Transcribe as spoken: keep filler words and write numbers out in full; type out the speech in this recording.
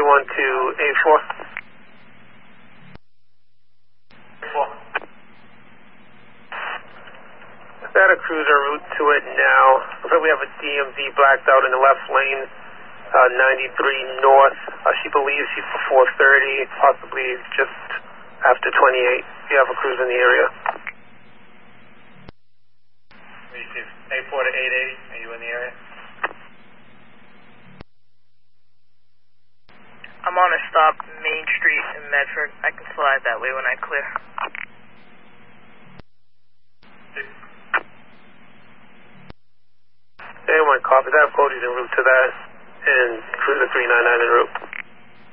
one to A four. four. Got a cruiser route to it now. Looks like we have a D M V blacked out in the left lane, uh, ninety-three north. Uh, she believes she's before thirty, possibly just after twenty-eight. You have a cruise in the area. A four to eight eighty, are you in the area? I'm on a stop, Main Street in Medford. I can slide that way when I clear. Anyone copy that? Cody's en route to that, and cruiser three nine nine en route.